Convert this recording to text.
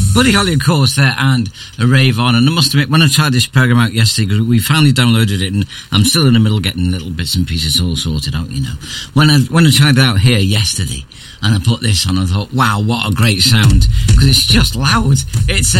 Buddy Holly, of course, there, and a Rave On. And I must admit, when I tried this program out yesterday, because we finally downloaded it, and I'm still in the middle getting little bits and pieces all sorted out, you know. When I tried it out here yesterday, and I put this on, I thought, wow, what a great sound, because it's just loud. It's